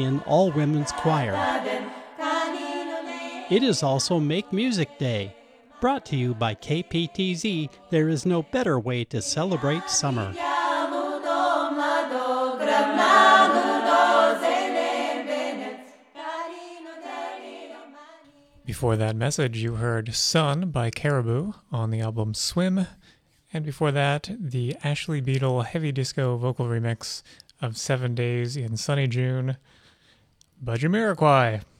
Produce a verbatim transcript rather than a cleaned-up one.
in all-women's choir. It is also Make Music Day. Brought to you by K P T Z, there is no better way to celebrate summer. Before that message, you heard Sun by Caribou on the album Swim, and before that, the Ashley Beadle heavy disco vocal remix of Seven Days in Sunny June by Jamiroquai.